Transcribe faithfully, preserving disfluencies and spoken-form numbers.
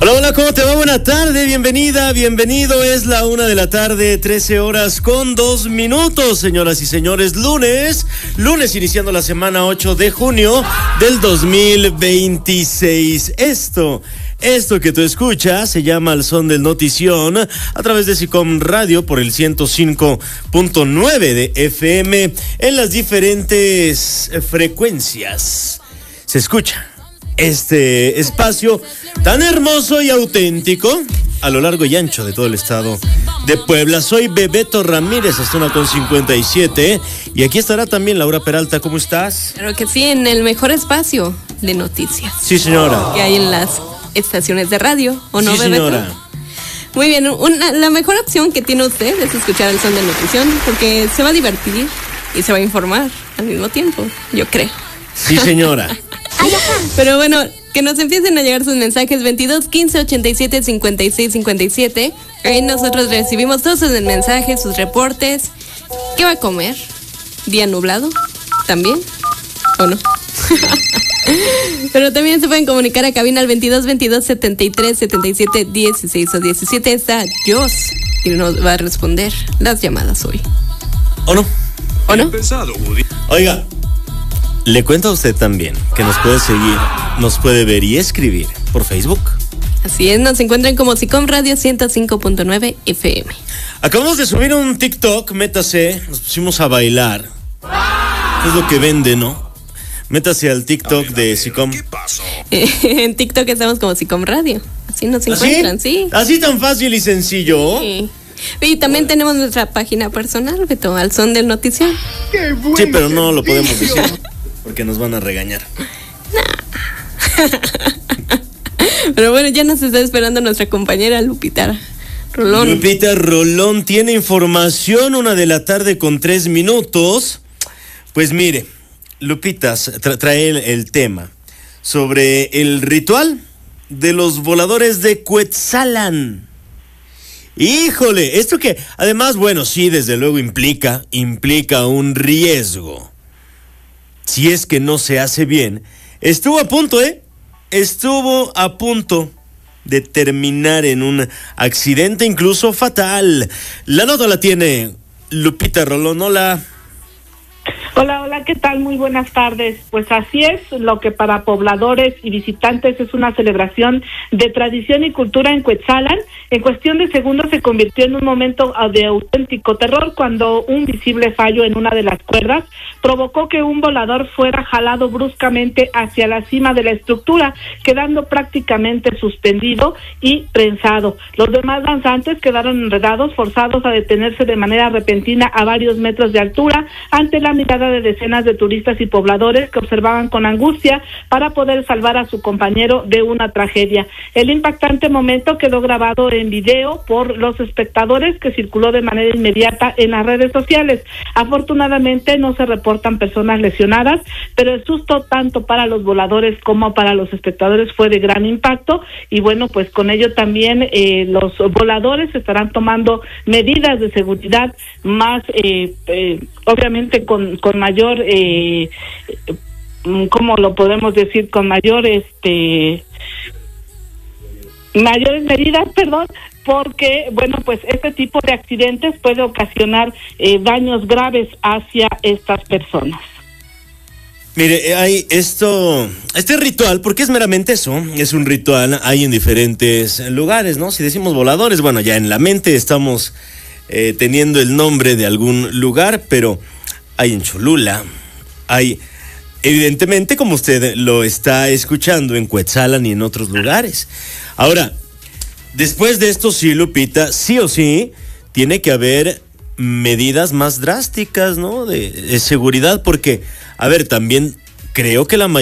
Hola, hola, ¿cómo te va? Buena tarde, bienvenida, bienvenido. Es la una de la tarde, trece horas con dos minutos, señoras y señores. Lunes, lunes iniciando la semana ocho de junio del dos mil veintiséis. Esto, esto que tú escuchas se llama Al Son del Notición a través de SICOM Radio por el ciento cinco punto nueve de F M en las diferentes frecuencias. Se escucha este espacio tan hermoso y auténtico a lo largo y ancho de todo el estado de Puebla. Soy Bebeto Ramírez, hasta una con cincuenta y siete, y aquí estará también Laura Peralta. ¿Cómo estás? Claro que sí, en el mejor espacio de noticias. Sí, señora. Que hay en las estaciones de radio, ¿o no, sí, Bebeto? Señora. Muy bien, una, la mejor opción que tiene usted es escuchar el Son de Notición, porque se va a divertir y se va a informar al mismo tiempo, yo creo. Sí, señora. Pero bueno, que nos empiecen a llegar sus mensajes veintidós, quince, ochenta y siete, cincuenta y seis, cincuenta y siete. Ahí nosotros recibimos todos sus mensajes, sus reportes. ¿Qué va a comer? ¿Día nublado? ¿También? ¿O no? Pero también se pueden comunicar a cabina al veintidós, veintidós, setenta y tres, setenta y siete, dieciséis o diecisiete. Está Jos y nos va a responder las llamadas hoy. ¿O no? ¿O no? Oiga, le cuento a usted también que nos puede seguir, nos puede ver y escribir por Facebook. Así es, nos encuentran como SICOM Radio ciento cinco punto nueve F M. Acabamos de subir un TikTok, métase, nos pusimos a bailar. Es lo que vende, ¿no? Métase al TikTok de SICOM. ¿Qué pasó? En TikTok estamos como SICOM Radio. Así nos encuentran, ¿Así? sí. Así tan fácil y sencillo. Sí. Y también tenemos nuestra página personal, Beto, Al Son del Notición. Sí, pero no lo podemos decir porque nos van a regañar. Pero bueno, ya nos está esperando nuestra compañera Lupita Rolón. Lupita Rolón tiene información, una de la tarde con tres minutos. Pues mire, Lupita tra- trae el, el tema sobre el ritual de los voladores de Cuetzalan. Híjole, esto que además, bueno, sí, desde luego implica, implica un riesgo. Si es que no se hace bien, estuvo a punto, ¿eh? Estuvo a punto de terminar en un accidente incluso fatal. La nota la tiene Lupita Rolón. Hola. Hola, hola, ¿qué tal? Muy buenas tardes. Pues así es, lo que para pobladores y visitantes es una celebración de tradición y cultura en Cuetzalan, en cuestión de segundos se convirtió en un momento de auténtico terror cuando un visible fallo en una de las cuerdas provocó que un volador fuera jalado bruscamente hacia la cima de la estructura, quedando prácticamente suspendido y prensado. Los demás danzantes quedaron enredados, forzados a detenerse de manera repentina a varios metros de altura ante la mirada de decenas de turistas y pobladores que observaban con angustia para poder salvar a su compañero de una tragedia. El impactante momento quedó grabado en video por los espectadores, que circuló de manera inmediata en las redes sociales. Afortunadamente no se reportan personas lesionadas, pero el susto tanto para los voladores como para los espectadores fue de gran impacto y bueno, pues con ello también eh, los voladores estarán tomando medidas de seguridad más eh, eh, obviamente con, con mayor eh, ¿cómo lo podemos decir? Con mayor este mayores medidas, perdón, porque, bueno, pues este tipo de accidentes puede ocasionar eh, daños graves hacia estas personas. Mire, hay esto, este ritual, porque es meramente eso, es un ritual, hay en diferentes lugares, ¿no? Si decimos voladores, bueno, ya en la mente estamos eh, teniendo el nombre de algún lugar, pero hay en Cholula, hay evidentemente, como usted lo está escuchando, en Cuetzalan y en otros lugares. Ahora, después de esto, sí, Lupita, sí o sí, tiene que haber medidas más drásticas, ¿no? De, de seguridad, porque, a ver, también creo que la mayoría